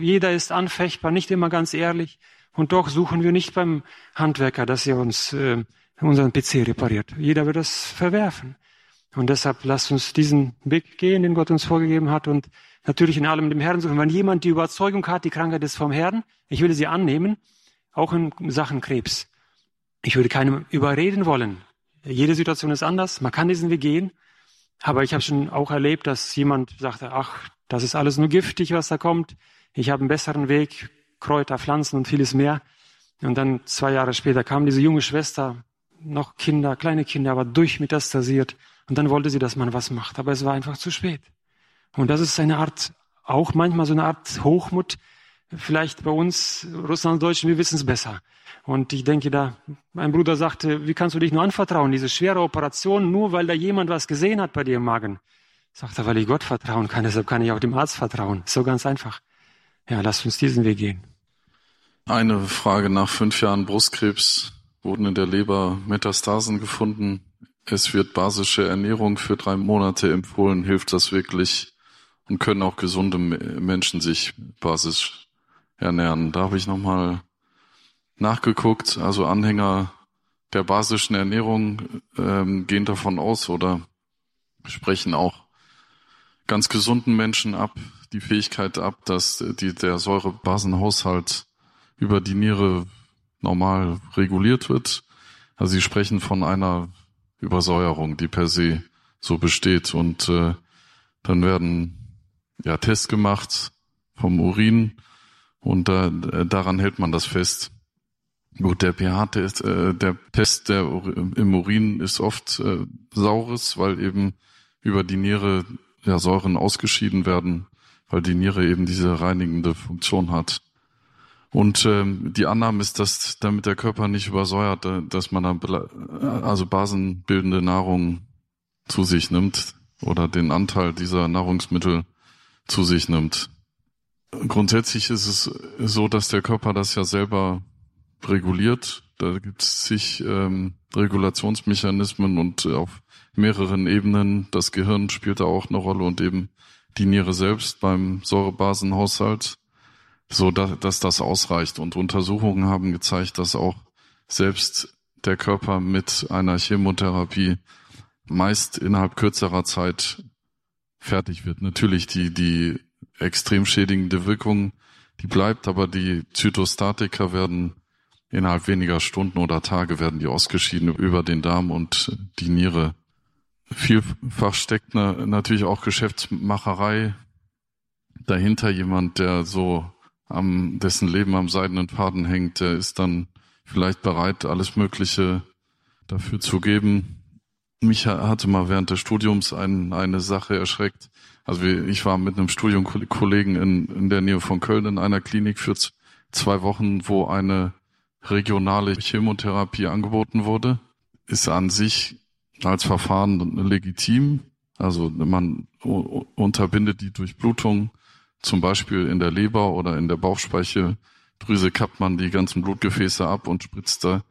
Jeder ist anfechtbar, nicht immer ganz ehrlich. Und doch suchen wir nicht beim Handwerker, dass er uns unseren PC repariert. Jeder wird das verwerfen. Und deshalb lasst uns diesen Weg gehen, den Gott uns vorgegeben hat, und natürlich in allem dem Herrn suchen. Wenn jemand die Überzeugung hat, die Krankheit ist vom Herrn, ich würde sie annehmen, auch in Sachen Krebs. Ich würde keinem überreden wollen. Jede Situation ist anders, man kann diesen Weg gehen. Aber ich habe schon auch erlebt, dass jemand sagte, ach, das ist alles nur giftig, was da kommt. Ich habe einen besseren Weg, Kräuter, Pflanzen und vieles mehr. Und dann 2 Jahre später kam diese junge Schwester, noch Kinder, kleine Kinder, aber durchmetastasiert. Und dann wollte sie, dass man was macht. Aber es war einfach zu spät. Und das ist eine Art, auch manchmal so eine Art Hochmut. Vielleicht bei uns Russlanddeutschen, wir wissen es besser. Und ich denke da, mein Bruder sagte, wie kannst du dich nur anvertrauen, diese schwere Operation, nur weil da jemand was gesehen hat bei dir im Magen? Sagt er, weil ich Gott vertrauen kann, deshalb kann ich auch dem Arzt vertrauen. So ganz einfach. Ja, lasst uns diesen Weg gehen. Eine Frage: Nach 5 Jahren Brustkrebs wurden in der Leber Metastasen gefunden. Es wird basische Ernährung für 3 Monate empfohlen. Hilft das wirklich? Und können auch gesunde Menschen sich basisch ernähren? Da habe ich nochmal nachgeguckt. Also Anhänger der basischen Ernährung gehen davon aus oder sprechen auch ganz gesunden Menschen die Fähigkeit ab, dass der Säurebasenhaushalt über die Niere normal reguliert wird. Also sie sprechen von einer Übersäuerung, die per se so besteht. Und dann werden Tests gemacht vom Urin und daran hält man das fest. Gut, der pH-Test, der Test im Urin ist oft saures, weil eben über die Niere Säuren ausgeschieden werden, weil die Niere eben diese reinigende Funktion hat. Und die Annahme ist, dass damit der Körper nicht übersäuert, dass man dann basenbildende Nahrung zu sich nimmt oder den Anteil dieser Nahrungsmittel zu sich nimmt. Grundsätzlich ist es so, dass der Körper das ja selber reguliert. Da gibt es zig Regulationsmechanismen und auf mehreren Ebenen. Das Gehirn spielt da auch eine Rolle und eben die Niere selbst beim Säurebasenhaushalt, so dass das ausreicht. Und Untersuchungen haben gezeigt, dass auch selbst der Körper mit einer Chemotherapie meist innerhalb kürzerer Zeit fertig wird. Natürlich die extrem schädigende Wirkung, die bleibt, aber die Zytostatika werden innerhalb weniger Stunden oder Tage werden die ausgeschieden über den Darm und die Niere. Vielfach steckt natürlich auch Geschäftsmacherei dahinter. Jemand, der dessen Leben am seidenen Faden hängt, der ist dann vielleicht bereit, alles Mögliche dafür zu geben. Mich hatte mal während des Studiums eine Sache erschreckt. Also ich war mit einem Studienkollegen in der Nähe von Köln in einer Klinik für 2 Wochen, wo eine regionale Chemotherapie angeboten wurde. Ist an sich als Verfahren legitim. Also man unterbindet die Durchblutung, zum Beispiel in der Leber oder in der Bauchspeicheldrüse kappt man die ganzen Blutgefäße ab und spritzt da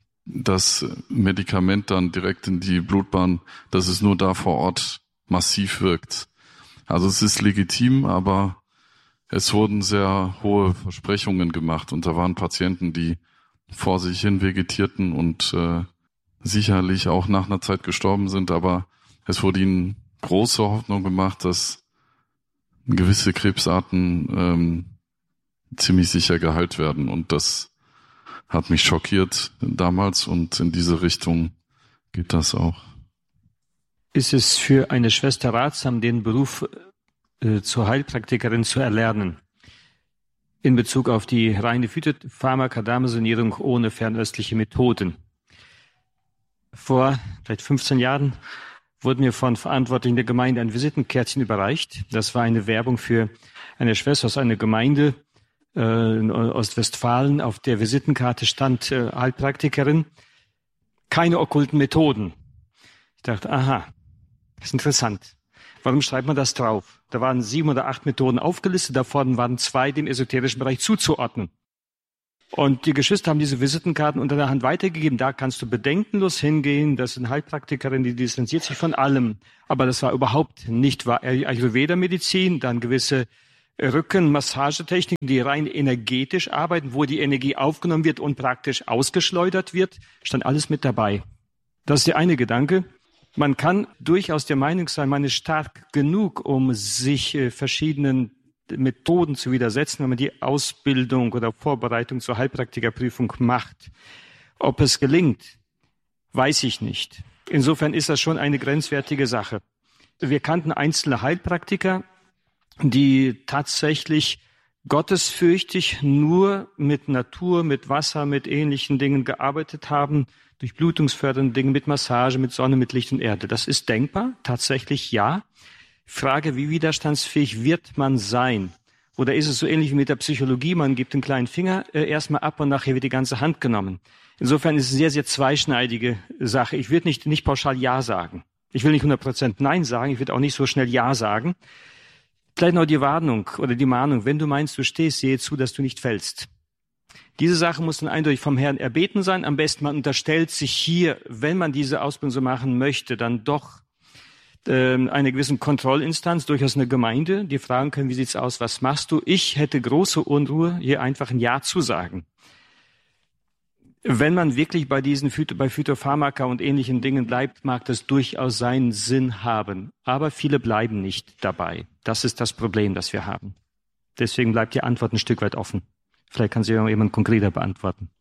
das Medikament dann direkt in die Blutbahn, dass es nur da vor Ort massiv wirkt. Also es ist legitim, aber es wurden sehr hohe Versprechungen gemacht und da waren Patienten, die vor sich hin vegetierten und sicherlich auch nach einer Zeit gestorben sind, aber es wurde ihnen große Hoffnung gemacht, dass gewisse Krebsarten ziemlich sicher geheilt werden. Und das hat mich schockiert damals und in diese Richtung geht das auch. Ist es für eine Schwester ratsam, den Beruf zur Heilpraktikerin zu erlernen? In Bezug auf die reine Phytopharmaka-Darmsanierung ohne fernöstliche Methoden. Vor vielleicht 15 Jahren wurde mir von Verantwortlichen der Gemeinde ein Visitenkärtchen überreicht. Das war eine Werbung für eine Schwester aus einer Gemeinde in Ostwestfalen. Auf der Visitenkarte stand Heilpraktikerin, keine okkulten Methoden. Ich dachte, aha, das ist interessant. Warum schreibt man das drauf? Da waren 7 oder 8 Methoden aufgelistet, davon waren 2 dem esoterischen Bereich zuzuordnen. Und die Geschwister haben diese Visitenkarten unter der Hand weitergegeben. Da kannst du bedenkenlos hingehen. Das sind Heilpraktikerin, die distanziert sich von allem. Aber das war überhaupt nicht, war Ayurveda-Medizin, dann gewisse Rückenmassagetechniken, die rein energetisch arbeiten, wo die Energie aufgenommen wird und praktisch ausgeschleudert wird, stand alles mit dabei. Das ist der eine Gedanke. Man kann durchaus der Meinung sein, man ist stark genug, um sich verschiedenen Methoden zu widersetzen, wenn man die Ausbildung oder Vorbereitung zur Heilpraktikerprüfung macht. Ob es gelingt, weiß ich nicht. Insofern ist das schon eine grenzwertige Sache. Wir kannten einzelne Heilpraktiker, die tatsächlich gottesfürchtig nur mit Natur, mit Wasser, mit ähnlichen Dingen gearbeitet haben, durch blutungsfördernde Dinge, mit Massage, mit Sonne, mit Licht und Erde. Das ist denkbar, tatsächlich ja. Frage, wie widerstandsfähig wird man sein? Oder ist es so ähnlich wie mit der Psychologie, man gibt den kleinen Finger erstmal ab und nachher wird die ganze Hand genommen. Insofern ist es eine sehr, sehr zweischneidige Sache. Ich würde nicht pauschal Ja sagen. Ich will nicht 100% Nein sagen, ich würde auch nicht so schnell Ja sagen. Vielleicht noch die Warnung oder die Mahnung, wenn du meinst, du stehst, sehe zu, dass du nicht fällst. Diese Sache muss dann eindeutig vom Herrn erbeten sein. Am besten man unterstellt sich hier, wenn man diese Ausbildung so machen möchte, dann doch eine gewisse Kontrollinstanz, durchaus eine Gemeinde, die fragen können, wie sieht's aus, was machst du? Ich hätte große Unruhe, hier einfach ein Ja zu sagen. Wenn man wirklich bei Phytopharmaka und ähnlichen Dingen bleibt, mag das durchaus seinen Sinn haben. Aber viele bleiben nicht dabei. Das ist das Problem, das wir haben. Deswegen bleibt die Antwort ein Stück weit offen. Vielleicht kann sie jemand konkreter beantworten.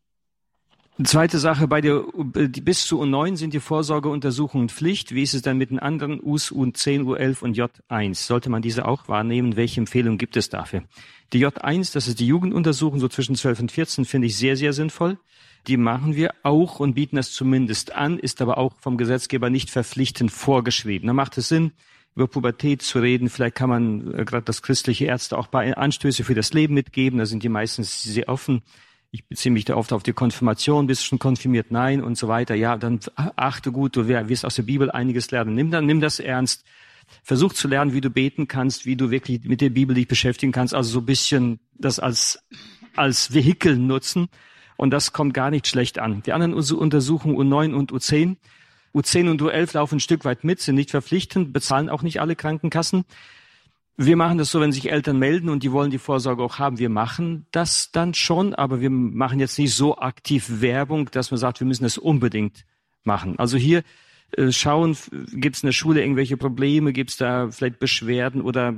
Zweite Sache, bis zu U9 sind die Vorsorgeuntersuchungen Pflicht. Wie ist es dann mit den anderen U's, U10, U11 und J1? Sollte man diese auch wahrnehmen? Welche Empfehlungen gibt es dafür? Die J1, das ist die Jugenduntersuchung, so zwischen 12 und 14, finde ich sehr, sehr sinnvoll. Die machen wir auch und bieten das zumindest an, ist aber auch vom Gesetzgeber nicht verpflichtend vorgeschrieben. Da macht es Sinn, über Pubertät zu reden. Vielleicht kann man gerade das christliche Ärzte auch bei Anstöße für das Leben mitgeben. Da sind die meistens sehr offen. Ich beziehe mich da oft auf die Konfirmation. Bist du schon konfirmiert? Nein und so weiter. Ja, dann achte gut, du wirst aus der Bibel einiges lernen. Nimm das ernst. Versuch zu lernen, wie du beten kannst, wie du wirklich mit der Bibel dich beschäftigen kannst. Also so ein bisschen das als Vehikel nutzen. Und das kommt gar nicht schlecht an. Die anderen Untersuchungen U9 und U10. U10 und U11 laufen ein Stück weit mit, sind nicht verpflichtend, bezahlen auch nicht alle Krankenkassen. Wir machen das so, wenn sich Eltern melden und die wollen die Vorsorge auch haben. Wir machen das dann schon, aber wir machen jetzt nicht so aktiv Werbung, dass man sagt, wir müssen das unbedingt machen. Also hier schauen, gibt es in der Schule irgendwelche Probleme, gibt es da vielleicht Beschwerden oder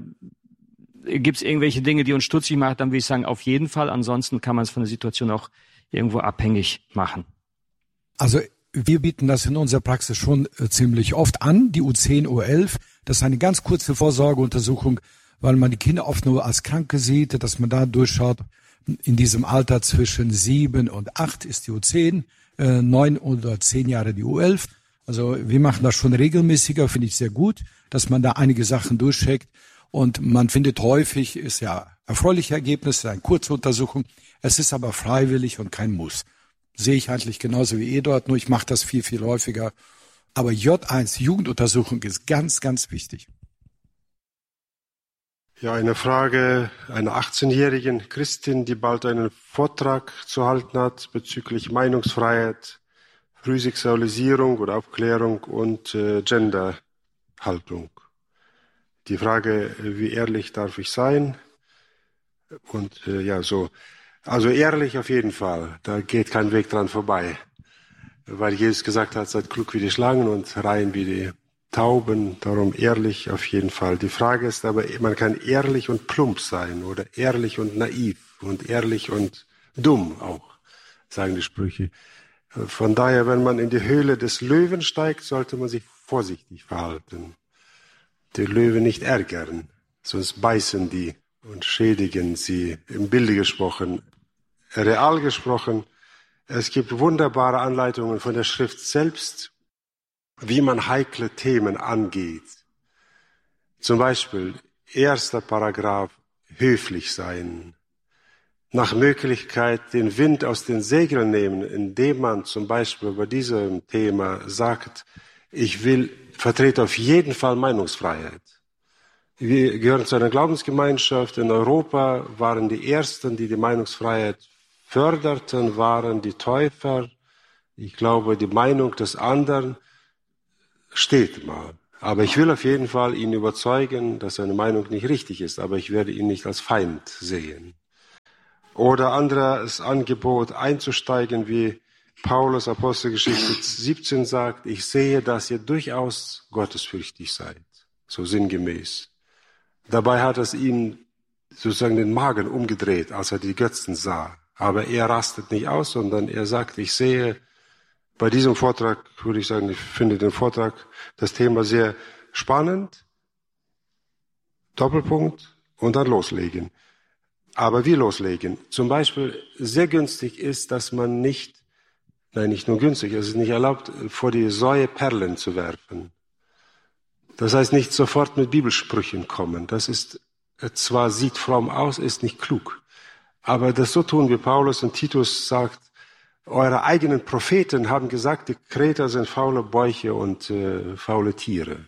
gibt es irgendwelche Dinge, die uns stutzig machen, dann würde ich sagen, auf jeden Fall. Ansonsten kann man es von der Situation auch irgendwo abhängig machen. Also wir bieten das in unserer Praxis schon ziemlich oft an, die U10, U11. Das ist eine ganz kurze Vorsorgeuntersuchung, weil man die Kinder oft nur als Kranke sieht, dass man da durchschaut. In diesem Alter zwischen 7 und 8 ist die U10, 9 oder 10 Jahre die U11. Also wir machen das schon regelmäßiger, finde ich sehr gut, dass man da einige Sachen durchcheckt. Und man findet häufig, ist ja erfreuliche Ergebnisse, eine kurze Untersuchung. Es ist aber freiwillig und kein Muss. Sehe ich eigentlich genauso wie ihr dort, nur ich mache das viel, viel häufiger. Aber J1, Jugenduntersuchung, ist ganz, ganz wichtig. Ja, eine Frage einer 18-jährigen Christin, die bald einen Vortrag zu halten hat bezüglich Meinungsfreiheit, Frühsexualisierung oder Aufklärung und Genderhaltung. Die Frage, wie ehrlich darf ich sein? Und also ehrlich auf jeden Fall, da geht kein Weg dran vorbei. Weil Jesus gesagt hat, seid klug wie die Schlangen und rein wie die Tauben, darum ehrlich auf jeden Fall. Die Frage ist aber, man kann ehrlich und plump sein oder ehrlich und naiv und ehrlich und dumm auch, sagen die Sprüche. Von daher, wenn man in die Höhle des Löwen steigt, sollte man sich vorsichtig verhalten. Die Löwen nicht ärgern, sonst beißen die und schädigen sie, im Bilde gesprochen. Real gesprochen, es gibt wunderbare Anleitungen von der Schrift selbst, wie man heikle Themen angeht. Zum Beispiel, 1. Paragraph, höflich sein. Nach Möglichkeit den Wind aus den Segeln nehmen, indem man zum Beispiel bei diesem Thema sagt, ich vertrete auf jeden Fall Meinungsfreiheit. Wir gehören zu einer Glaubensgemeinschaft. In Europa waren die Ersten, die die Meinungsfreiheit förderten, waren die Täufer. Ich glaube, die Meinung des anderen steht mal. Aber ich will auf jeden Fall ihn überzeugen, dass seine Meinung nicht richtig ist, aber ich werde ihn nicht als Feind sehen. Oder anderes Angebot einzusteigen, wie Paulus Apostelgeschichte 17 sagt, ich sehe, dass ihr durchaus gottesfürchtig seid, so sinngemäß. Dabei hat es ihm sozusagen den Magen umgedreht, als er die Götzen sah. Aber er rastet nicht aus, sondern er sagt, ich sehe bei diesem Vortrag, würde ich sagen, ich finde den Vortrag, das Thema sehr spannend, Doppelpunkt und dann loslegen. Aber wie loslegen? Zum Beispiel sehr günstig ist, dass man nicht nur günstig, es ist nicht erlaubt, vor die Säue Perlen zu werfen. Das heißt, nicht sofort mit Bibelsprüchen kommen. Das ist zwar sieht fromm aus, ist nicht klug. Aber das so tun, wie Paulus in Titus sagt, eure eigenen Propheten haben gesagt, die Kreter sind faule Bäuche und faule Tiere.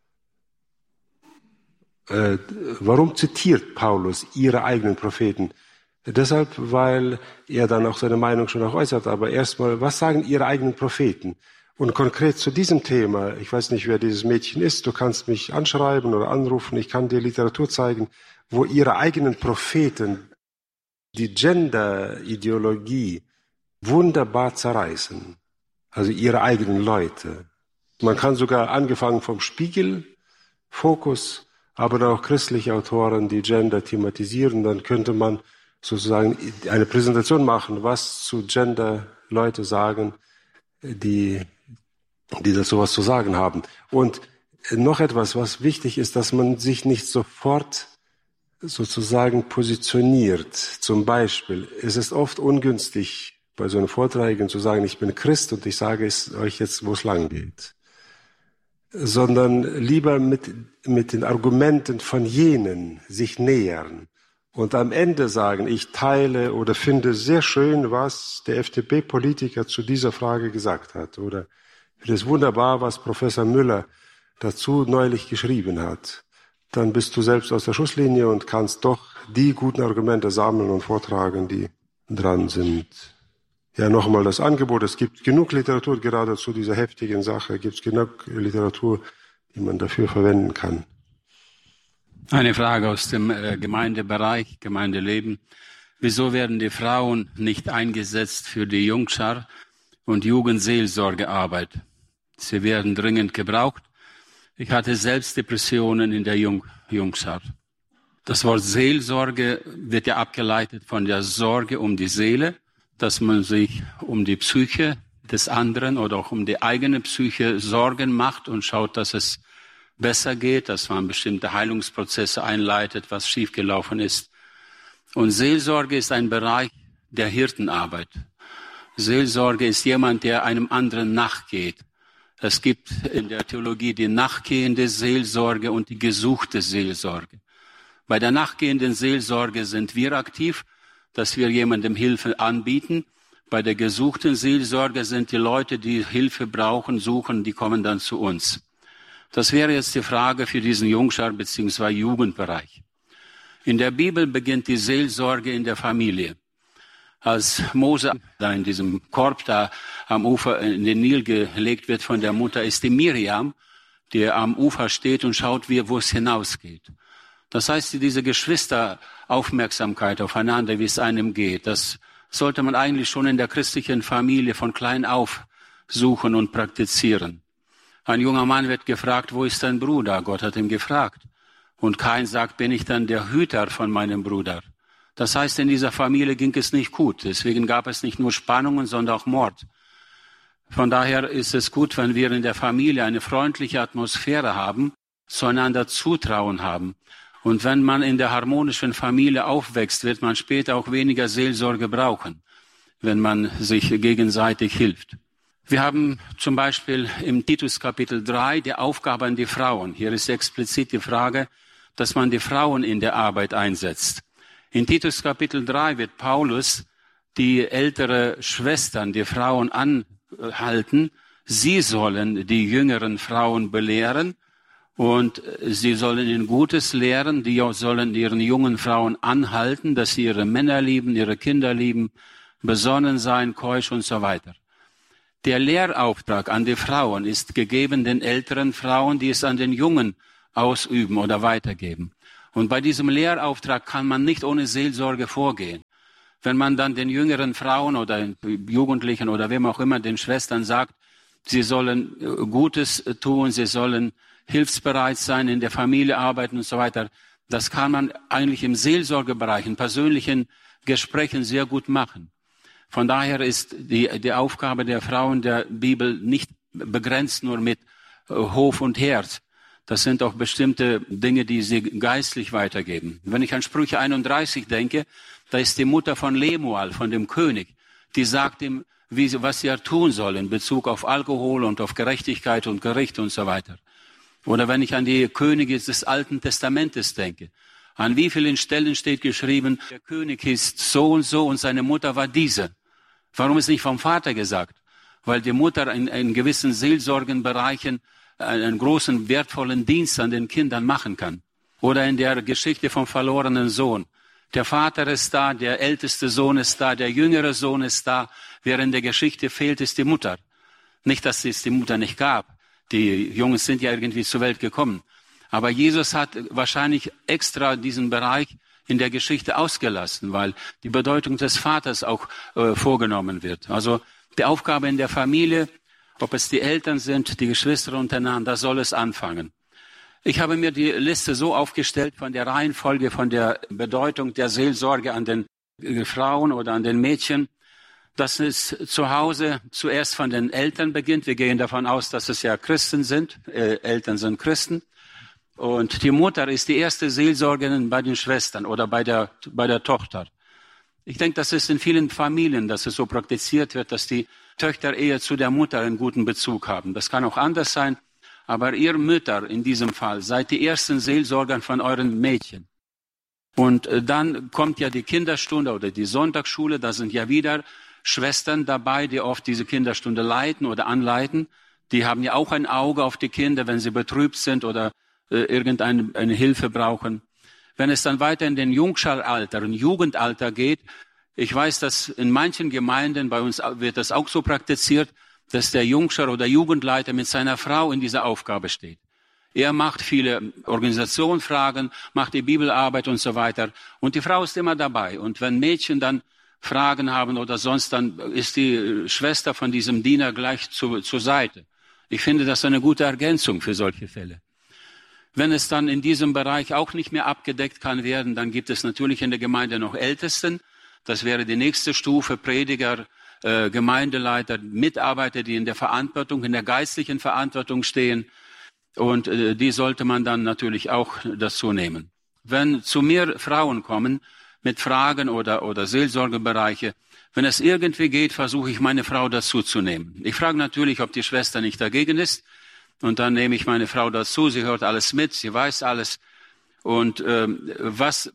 Warum zitiert Paulus ihre eigenen Propheten? Deshalb, weil er dann auch seine Meinung schon auch äußert. Aber erstmal, was sagen ihre eigenen Propheten? Und konkret zu diesem Thema, ich weiß nicht, wer dieses Mädchen ist, du kannst mich anschreiben oder anrufen, ich kann dir Literatur zeigen, wo ihre eigenen Propheten die Gender-Ideologie wunderbar zerreißen. Also ihre eigenen Leute. Man kann sogar angefangen vom Spiegel, Fokus, aber auch christliche Autoren, die Gender thematisieren, dann könnte man sozusagen eine Präsentation machen, was zu Gender Leute sagen, die das sowas zu sagen haben. Und noch etwas, was wichtig ist, dass man sich nicht sofort sozusagen positioniert. Zum Beispiel, es ist oft ungünstig, bei so einem Vortrag zu sagen, ich bin Christ und ich sage es euch jetzt, wo es lang geht. Sondern lieber mit den Argumenten von jenen sich nähern und am Ende sagen, ich teile oder finde sehr schön, was der FDP-Politiker zu dieser Frage gesagt hat. Oder finde es wunderbar, was Professor Müller dazu neulich geschrieben hat. Dann bist du selbst aus der Schusslinie und kannst doch die guten Argumente sammeln und vortragen, die dran sind. Ja, nochmal das Angebot. Es gibt genug Literatur, gerade zu dieser heftigen Sache, gibt es genug Literatur, die man dafür verwenden kann. Eine Frage aus dem Gemeindebereich, Gemeindeleben. Wieso werden die Frauen nicht eingesetzt für die Jungschar und Jugendseelsorgearbeit? Sie werden dringend gebraucht. Ich hatte selbst Depressionen in der Jungschar. Das Wort Seelsorge wird ja abgeleitet von der Sorge um die Seele, dass man sich um die Psyche des anderen oder auch um die eigene Psyche Sorgen macht und schaut, dass es besser geht, dass man bestimmte Heilungsprozesse einleitet, was schiefgelaufen ist. Und Seelsorge ist ein Bereich der Hirtenarbeit. Seelsorge ist jemand, der einem anderen nachgeht. Es gibt in der Theologie die nachgehende Seelsorge und die gesuchte Seelsorge. Bei der nachgehenden Seelsorge sind wir aktiv, dass wir jemandem Hilfe anbieten. Bei der gesuchten Seelsorge sind die Leute, die Hilfe brauchen, suchen, die kommen dann zu uns. Das wäre jetzt die Frage für diesen Jungschar bzw. Jugendbereich. In der Bibel beginnt die Seelsorge in der Familie. Als Mose da in diesem Korb da am Ufer in den Nil gelegt wird von der Mutter, ist die Miriam, die am Ufer steht und schaut, wo es hinausgeht. Das heißt, diese Geschwisteraufmerksamkeit aufeinander, wie es einem geht, das sollte man eigentlich schon in der christlichen Familie von klein auf suchen und praktizieren. Ein junger Mann wird gefragt, wo ist dein Bruder? Gott hat ihn gefragt. Und Kain sagt, bin ich dann der Hüter von meinem Bruder? Das heißt, in dieser Familie ging es nicht gut. Deswegen gab es nicht nur Spannungen, sondern auch Mord. Von daher ist es gut, wenn wir in der Familie eine freundliche Atmosphäre haben, zueinander Zutrauen haben. Und wenn man in der harmonischen Familie aufwächst, wird man später auch weniger Seelsorge brauchen, wenn man sich gegenseitig hilft. Wir haben zum Beispiel im Titus Kapitel 3 die Aufgabe an die Frauen. Hier ist explizit die Frage, dass man die Frauen in der Arbeit einsetzt. In Titus Kapitel 3 wird Paulus die ältere Schwestern, die Frauen anhalten. Sie sollen die jüngeren Frauen belehren und sie sollen ihnen Gutes lehren. Die sollen ihren jungen Frauen anhalten, dass sie ihre Männer lieben, ihre Kinder lieben, besonnen sein, keusch und so weiter. Der Lehrauftrag an die Frauen ist gegeben den älteren Frauen, die es an den Jungen ausüben oder weitergeben. Und bei diesem Lehrauftrag kann man nicht ohne Seelsorge vorgehen. Wenn man dann den jüngeren Frauen oder Jugendlichen oder wem auch immer, den Schwestern sagt, sie sollen Gutes tun, sie sollen hilfsbereit sein, in der Familie arbeiten und so weiter, das kann man eigentlich im Seelsorgebereich, in persönlichen Gesprächen sehr gut machen. Von daher ist die Aufgabe der Frauen der Bibel nicht begrenzt nur mit Hof und Herd. Das sind auch bestimmte Dinge, die sie geistlich weitergeben. Wenn ich an Sprüche 31 denke, da ist die Mutter von Lemuel, von dem König, die sagt ihm, was er tun soll in Bezug auf Alkohol und auf Gerechtigkeit und Gericht und so weiter. Oder wenn ich an die Könige des Alten Testamentes denke, an wie vielen Stellen steht geschrieben, der König ist so und seine Mutter war diese. Warum ist nicht vom Vater gesagt? Weil die Mutter in gewissen Seelsorgenbereichen einen großen, wertvollen Dienst an den Kindern machen kann. Oder in der Geschichte vom verlorenen Sohn. Der Vater ist da, der älteste Sohn ist da, der jüngere Sohn ist da. Während der Geschichte fehlt es die Mutter. Nicht, dass es die Mutter nicht gab. Die Jungs sind ja irgendwie zur Welt gekommen. Aber Jesus hat wahrscheinlich extra diesen Bereich in der Geschichte ausgelassen, weil die Bedeutung des Vaters auch vorgenommen wird. Also die Aufgabe in der Familie, ob es die Eltern sind, die Geschwister untereinander, da soll es anfangen. Ich habe mir die Liste so aufgestellt von der Reihenfolge, von der Bedeutung der Seelsorge an den Frauen oder an den Mädchen, dass es zu Hause zuerst von den Eltern beginnt. Wir gehen davon aus, dass es ja Christen sind. Eltern sind Christen. Und die Mutter ist die erste Seelsorgerin bei den Schwestern oder bei der Tochter. Ich denke, das ist in vielen Familien, dass es so praktiziert wird, dass die Töchter eher zu der Mutter einen guten Bezug haben. Das kann auch anders sein. Aber ihr Mütter in diesem Fall seid die ersten Seelsorger von euren Mädchen. Und dann kommt ja die Kinderstunde oder die Sonntagsschule. Da sind ja wieder Schwestern dabei, die oft diese Kinderstunde leiten oder anleiten. Die haben ja auch ein Auge auf die Kinder, wenn sie betrübt sind oder irgendeine Hilfe brauchen. Wenn es dann weiter in den Jungscharalter, in Jugendalter geht, ich weiß, dass in manchen Gemeinden, bei uns wird das auch so praktiziert, dass der Jungschar oder Jugendleiter mit seiner Frau in dieser Aufgabe steht. Er macht viele Organisationsfragen, macht die Bibelarbeit und so weiter. Und die Frau ist immer dabei. Und wenn Mädchen dann Fragen haben oder sonst, dann ist die Schwester von diesem Diener gleich zur Seite. Ich finde das eine gute Ergänzung für solche Fälle. Wenn es dann in diesem Bereich auch nicht mehr abgedeckt kann werden, dann gibt es natürlich in der Gemeinde noch Ältesten. Das wäre die nächste Stufe, Prediger, Gemeindeleiter, Mitarbeiter, die in der Verantwortung, in der geistlichen Verantwortung stehen. Und die sollte man dann natürlich auch dazu nehmen. Wenn zu mir Frauen kommen mit Fragen oder Seelsorgebereiche, wenn es irgendwie geht, versuche ich meine Frau dazu zu nehmen. Ich frage natürlich, ob die Schwester nicht dagegen ist. Und dann nehme ich meine Frau dazu. Sie hört alles mit, sie weiß alles. Und was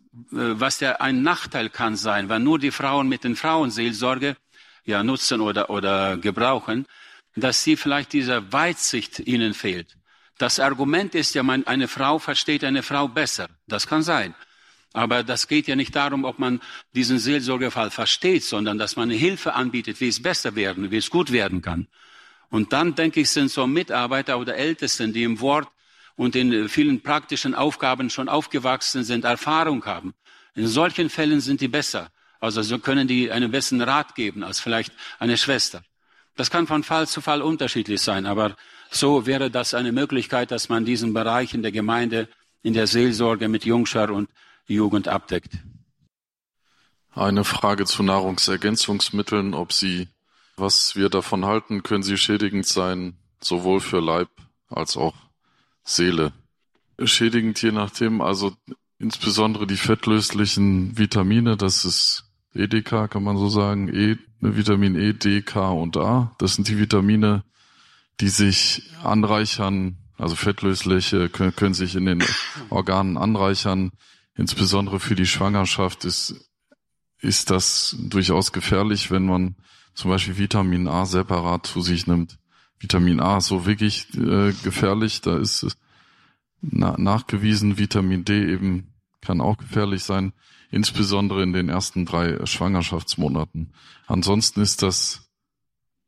ein Nachteil kann sein, wenn nur die Frauen mit den Frauenseelsorge nutzen oder gebrauchen, dass sie vielleicht diese Weitsicht ihnen fehlt. Das Argument ist ja, eine Frau versteht eine Frau besser. Das kann sein. Aber das geht ja nicht darum, ob man diesen Seelsorgefall versteht, sondern dass man eine Hilfe anbietet, wie es besser werden, wie es gut werden kann. Und dann, denke ich, sind so Mitarbeiter oder Ältesten, die im Wort und in vielen praktischen Aufgaben schon aufgewachsen sind, Erfahrung haben. In solchen Fällen sind die besser. Also so können die einen besseren Rat geben als vielleicht eine Schwester. Das kann von Fall zu Fall unterschiedlich sein, aber so wäre das eine Möglichkeit, dass man diesen Bereich in der Gemeinde, in der Seelsorge mit Jungschar und Jugend abdeckt. Eine Frage zu Nahrungsergänzungsmitteln, was wir davon halten, können sie schädigend sein, sowohl für Leib als auch Seele. Schädigend je nachdem, also insbesondere die fettlöslichen Vitamine, das ist EDK, kann man so sagen, Vitamin E, D, K und A. Das sind die Vitamine, die sich anreichern, also fettlösliche können sich in den Organen anreichern. Insbesondere für die Schwangerschaft ist das durchaus gefährlich, wenn man zum Beispiel Vitamin A separat zu sich nimmt. Vitamin A ist so wirklich gefährlich, da ist es nachgewiesen. Vitamin D eben kann auch gefährlich sein, insbesondere in den ersten 3 Schwangerschaftsmonaten. Ansonsten ist das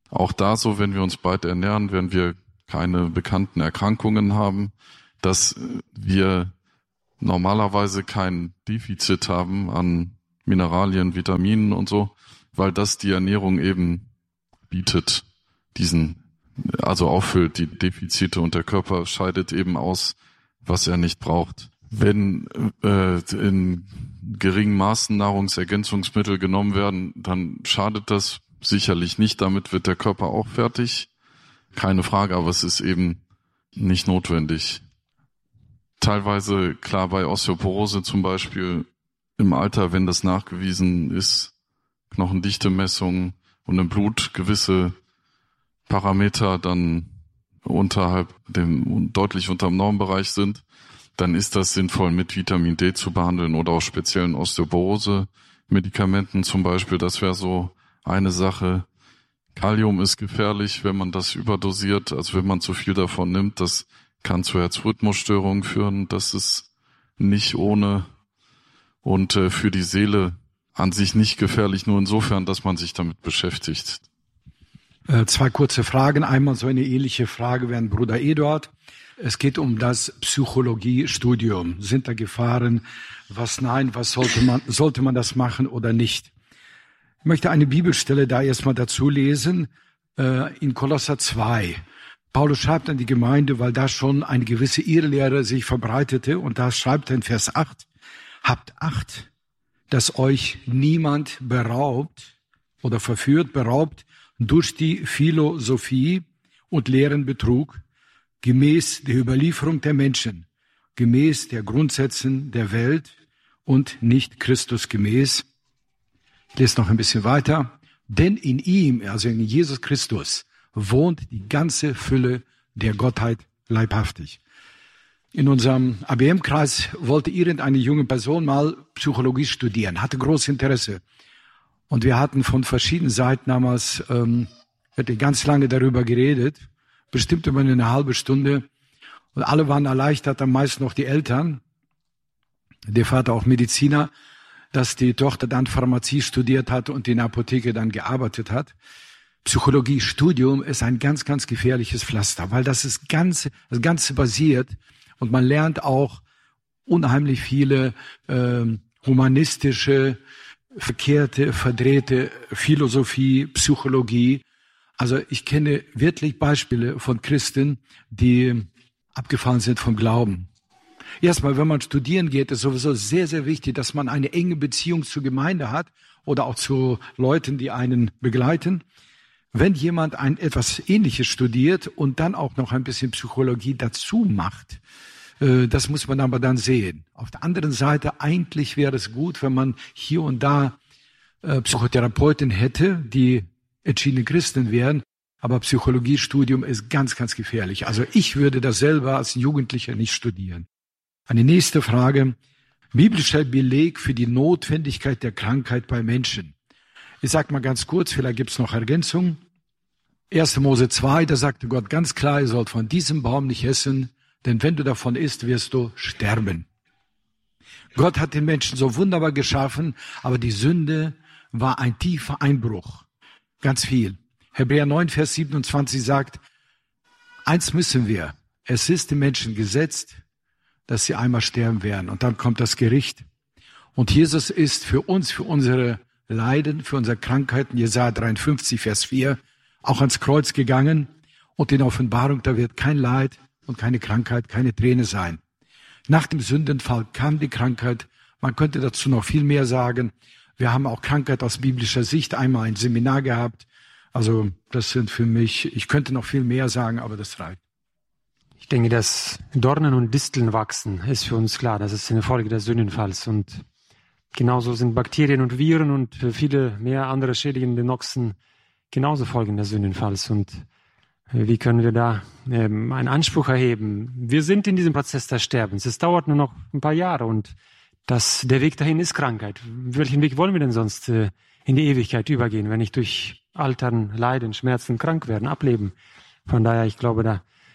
Auch da so, wenn wir uns breit ernähren, werden wir keine bekannten Erkrankungen haben, dass wir normalerweise kein Defizit haben an Mineralien, Vitaminen und so, weil das die Ernährung eben bietet, also auffüllt die Defizite, und der Körper scheidet eben aus, was er nicht braucht. Wenn in geringen Maßen Nahrungsergänzungsmittel genommen werden, dann schadet das sicherlich nicht. Damit wird der Körper auch fertig. Keine Frage, aber es ist eben nicht notwendig. Teilweise, klar, bei Osteoporose zum Beispiel im Alter, wenn das nachgewiesen ist, Knochendichte-Messungen und im Blut gewisse Parameter dann deutlich unterm Normbereich sind, dann ist das sinnvoll, mit Vitamin D zu behandeln oder auch speziellen Osteoporose-Medikamenten zum Beispiel. Das wäre so eine Sache. Kalium ist gefährlich, wenn man das überdosiert, also wenn man zu viel davon nimmt. Das kann zu Herzrhythmusstörungen führen. Das ist nicht ohne und für die Seele an sich nicht gefährlich, nur insofern, dass man sich damit beschäftigt. 2 kurze Fragen. Einmal so eine ähnliche Frage wie an Bruder Eduard. Es geht um das Psychologiestudium. Sind da Gefahren? Was sollte man das machen oder nicht? Ich möchte eine Bibelstelle da erstmal dazu lesen, in Kolosser 2. Paulus schreibt an die Gemeinde, weil da schon eine gewisse Irrlehre sich verbreitete, und da schreibt er in Vers 8, habt Acht, dass euch niemand beraubt durch die Philosophie und leeren Betrug, gemäß der Überlieferung der Menschen, gemäß der Grundsätzen der Welt und nicht Christus gemäß. Ich lese noch ein bisschen weiter. Denn in ihm, also in Jesus Christus, wohnt die ganze Fülle der Gottheit leibhaftig. In unserem ABM-Kreis wollte irgendeine junge Person mal Psychologie studieren, hatte großes Interesse. Und wir hatten von verschiedenen Seiten damals ganz lange darüber geredet, bestimmt über eine halbe Stunde. Und alle waren erleichtert, am meisten noch die Eltern, der Vater auch Mediziner, dass die Tochter dann Pharmazie studiert hat und in der Apotheke dann gearbeitet hat. Psychologiestudium ist ein ganz, ganz gefährliches Pflaster, weil das Ganze basiert, und man lernt auch unheimlich viele humanistische, verkehrte, verdrehte Philosophie, Psychologie. Also ich kenne wirklich Beispiele von Christen, die abgefallen sind vom Glauben. Erstmal, wenn man studieren geht, ist sowieso sehr, sehr wichtig, dass man eine enge Beziehung zur Gemeinde hat oder auch zu Leuten, die einen begleiten. Wenn jemand etwas Ähnliches studiert und dann auch noch ein bisschen Psychologie dazu macht, das muss man aber dann sehen. Auf der anderen Seite, eigentlich wäre es gut, wenn man hier und da Psychotherapeuten hätte, die entschiedene Christen wären. Aber Psychologiestudium ist ganz, ganz gefährlich. Also ich würde das selber als Jugendlicher nicht studieren. Eine nächste Frage. Biblischer Beleg für die Notwendigkeit der Krankheit bei Menschen. Ich sage mal ganz kurz, vielleicht gibt es noch Ergänzungen. 1. Mose 2, da sagte Gott ganz klar, ihr sollt von diesem Baum nicht essen, denn wenn du davon isst, wirst du sterben. Gott hat den Menschen so wunderbar geschaffen, aber die Sünde war ein tiefer Einbruch. Ganz viel. Hebräer 9, Vers 27 sagt, eins müssen wir, es ist den Menschen gesetzt, dass sie einmal sterben werden. Und dann kommt das Gericht. Und Jesus ist für uns, für unsere Leiden, für unsere Krankheiten, Jesaja 53, Vers 4, auch ans Kreuz gegangen. Und in der Offenbarung, da wird kein Leid und keine Krankheit, keine Träne sein. Nach dem Sündenfall kam die Krankheit. Man könnte dazu noch viel mehr sagen. Wir haben auch Krankheit aus biblischer Sicht einmal ein Seminar gehabt. Also das sind für mich, ich könnte noch viel mehr sagen, aber das reicht. Ich denke, dass Dornen und Disteln wachsen, ist für uns klar. Das ist eine Folge des Sündenfalls. Und genauso sind Bakterien und Viren und viele mehr andere schädigende Noxen genauso Folgen des Sündenfalls. Und wie können wir da einen Anspruch erheben? Wir sind in diesem Prozess des Sterbens. Es dauert nur noch ein paar Jahre und der Weg dahin ist Krankheit. Welchen Weg wollen wir denn sonst in die Ewigkeit übergehen, wenn nicht durch Altern, Leiden, Schmerzen, krank werden, ableben? Von daher, ich glaube,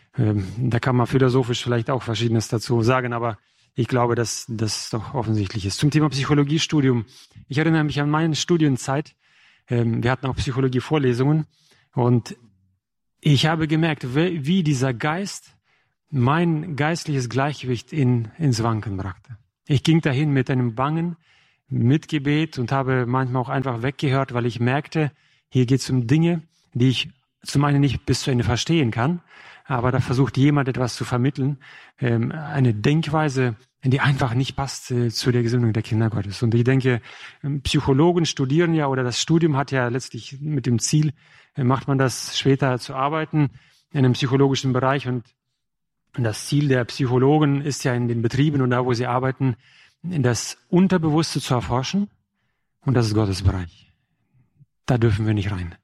da kann man philosophisch vielleicht auch Verschiedenes dazu sagen, aber ich glaube, dass das doch offensichtlich ist. Zum Thema Psychologiestudium. Ich erinnere mich an meine Studienzeit. Wir hatten auch Psychologie-Vorlesungen Und ich habe gemerkt, wie dieser Geist mein geistliches Gleichgewicht ins Wanken brachte. Ich ging dahin mit einem Bangen, mit Gebet und habe manchmal auch einfach weggehört, weil ich merkte, hier geht es um Dinge, die ich zum einen nicht bis zu Ende verstehen kann, aber da versucht jemand etwas zu vermitteln, eine Denkweise, die einfach nicht passt zu der Gesinnung der Kinder Gottes. Und ich denke, Psychologen studieren ja, oder das Studium hat ja letztlich mit dem Ziel, macht man das später zu arbeiten in einem psychologischen Bereich. Und das Ziel der Psychologen ist ja in den Betrieben und da, wo sie arbeiten, das Unterbewusste zu erforschen. Und das ist Gottes Bereich. Da dürfen wir nicht rein.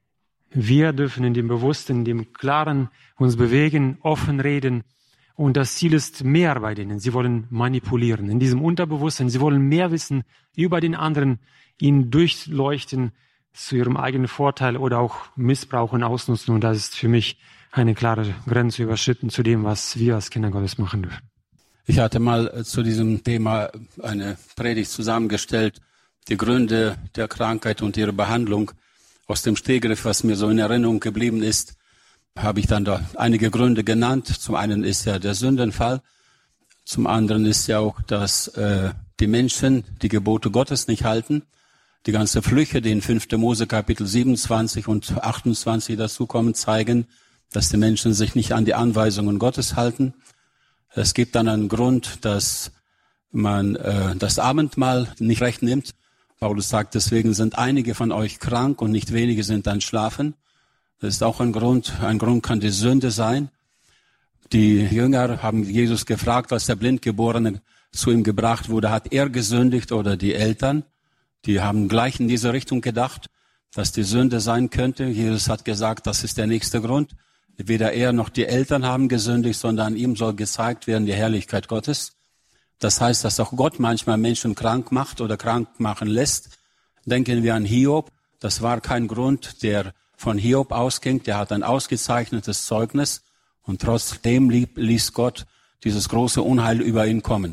Wir dürfen in dem Bewussten, in dem Klaren uns bewegen, offen reden. Und das Ziel ist mehr bei denen. Sie wollen manipulieren. In diesem Unterbewusstsein, sie wollen mehr wissen über den anderen, ihn durchleuchten zu ihrem eigenen Vorteil oder auch missbrauchen, ausnutzen. Und das ist für mich eine klare Grenze überschritten zu dem, was wir als Kinder Gottes machen dürfen. Ich hatte mal zu diesem Thema eine Predigt zusammengestellt, die Gründe der Krankheit und ihre Behandlung. Aus dem Stegreif, was mir so in Erinnerung geblieben ist, habe ich dann da einige Gründe genannt. Zum einen ist ja der Sündenfall, zum anderen ist ja auch, dass die Menschen die Gebote Gottes nicht halten. Die ganze Flüche, die in 5. Mose Kapitel 27 und 28 dazukommen, zeigen, dass die Menschen sich nicht an die Anweisungen Gottes halten. Es gibt dann einen Grund, dass man das Abendmahl nicht recht nimmt. Paulus sagt, deswegen sind einige von euch krank und nicht wenige sind dann schlafen. Das ist auch ein Grund. Ein Grund kann die Sünde sein. Die Jünger haben Jesus gefragt, als der Blindgeborene zu ihm gebracht wurde, hat er gesündigt oder die Eltern? Die haben gleich in diese Richtung gedacht, dass die Sünde sein könnte. Jesus hat gesagt, das ist der nächste Grund. Weder er noch die Eltern haben gesündigt, sondern ihm soll gezeigt werden die Herrlichkeit Gottes. Das heißt, dass auch Gott manchmal Menschen krank macht oder krank machen lässt. Denken wir an Hiob. Das war kein Grund, der von Hiob ausging. Der hat ein ausgezeichnetes Zeugnis. Und trotzdem ließ Gott dieses große Unheil über ihn kommen.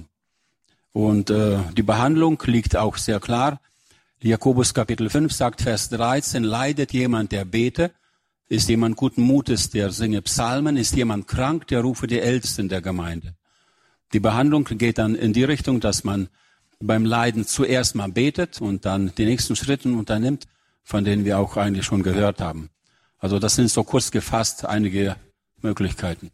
Und die Behandlung liegt auch sehr klar. Jakobus Kapitel 5 sagt, Vers 13, leidet jemand, der bete? Ist jemand guten Mutes, der singe Psalmen? Ist jemand krank, der rufe die Ältesten der Gemeinde? Die Behandlung geht dann in die Richtung, dass man beim Leiden zuerst mal betet und dann die nächsten Schritte unternimmt, von denen wir auch eigentlich schon gehört haben. Also das sind so kurz gefasst einige Möglichkeiten.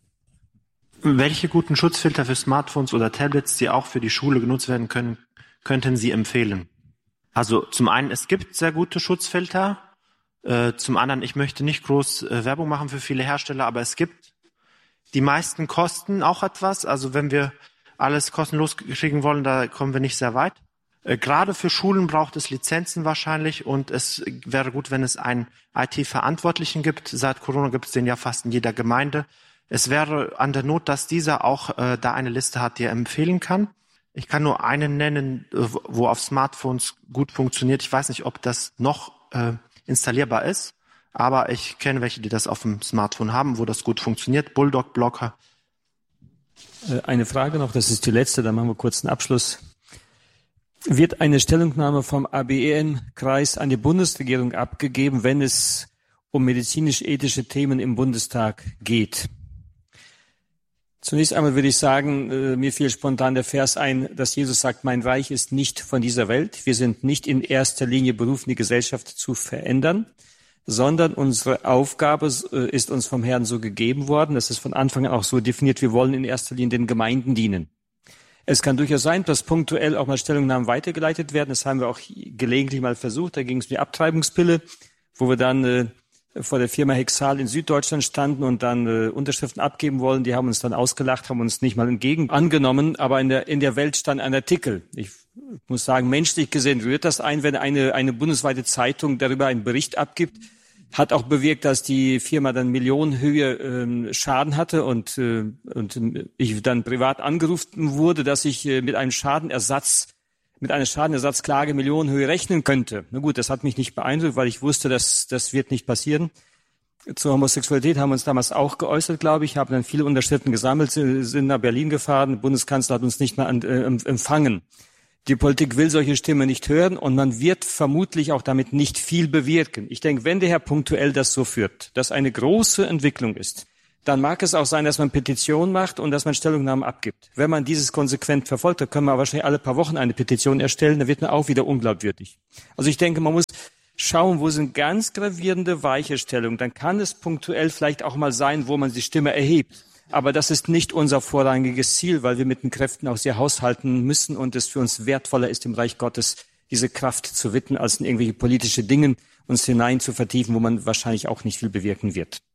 Welche guten Schutzfilter für Smartphones oder Tablets, die auch für die Schule genutzt werden können, könnten Sie empfehlen? Also zum einen, es gibt sehr gute Schutzfilter. Zum anderen, ich möchte nicht groß Werbung machen für viele Hersteller, aber es gibt. Die meisten kosten auch etwas. Also wenn wir alles kostenlos kriegen wollen, da kommen wir nicht sehr weit. Gerade für Schulen braucht es Lizenzen wahrscheinlich und es wäre gut, wenn es einen IT-Verantwortlichen gibt. Seit Corona gibt es den ja fast in jeder Gemeinde. Es wäre an der Not, dass dieser auch da eine Liste hat, die er empfehlen kann. Ich kann nur einen nennen, wo auf Smartphones gut funktioniert. Ich weiß nicht, ob das noch installierbar ist, aber ich kenne welche, die das auf dem Smartphone haben, wo das gut funktioniert. Bulldog Blocker. Eine Frage noch, das ist die letzte, dann machen wir kurz einen Abschluss. Wird eine Stellungnahme vom ABEN-Kreis an die Bundesregierung abgegeben, wenn es um medizinisch-ethische Themen im Bundestag geht? Zunächst einmal würde ich sagen, mir fiel spontan der Vers ein, dass Jesus sagt, mein Reich ist nicht von dieser Welt. Wir sind nicht in erster Linie berufen, die Gesellschaft zu verändern, sondern unsere Aufgabe ist uns vom Herrn so gegeben worden. Das ist von Anfang an auch so definiert. Wir wollen in erster Linie den Gemeinden dienen. Es kann durchaus sein, dass punktuell auch mal Stellungnahmen weitergeleitet werden. Das haben wir auch gelegentlich mal versucht. Da ging es um die Abtreibungspille, wo wir dann vor der Firma Hexal in Süddeutschland standen und dann Unterschriften abgeben wollen. Die haben uns dann ausgelacht, haben uns nicht mal angenommen. Aber in der Welt stand ein Artikel. Ich muss sagen, menschlich gesehen rührt das ein, wenn eine bundesweite Zeitung darüber einen Bericht abgibt. Hat auch bewirkt, dass die Firma dann Millionenhöhe Schaden hatte und ich dann privat angerufen wurde, dass ich mit einer Schadenersatzklage Millionenhöhe rechnen könnte. Na gut, das hat mich nicht beeindruckt, weil ich wusste, dass das wird nicht passieren. Zur Homosexualität haben wir uns damals auch geäußert, glaube ich, haben dann viele Unterschriften gesammelt, sind nach Berlin gefahren, der Bundeskanzler hat uns nicht mehr empfangen. Die Politik will solche Stimmen nicht hören und man wird vermutlich auch damit nicht viel bewirken. Ich denke, wenn der Herr punktuell das so führt, dass eine große Entwicklung ist, dann mag es auch sein, dass man Petitionen macht und dass man Stellungnahmen abgibt. Wenn man dieses konsequent verfolgt, dann können wir wahrscheinlich alle paar Wochen eine Petition erstellen, dann wird man auch wieder unglaubwürdig. Also ich denke, man muss schauen, wo sind ganz gravierende Weichenstellungen. Dann kann es punktuell vielleicht auch mal sein, wo man die Stimme erhebt. Aber das ist nicht unser vorrangiges Ziel, weil wir mit den Kräften auch sehr haushalten müssen und es für uns wertvoller ist, im Reich Gottes diese Kraft zu widmen, als in irgendwelche politische Dinge uns hinein zu vertiefen, wo man wahrscheinlich auch nicht viel bewirken wird.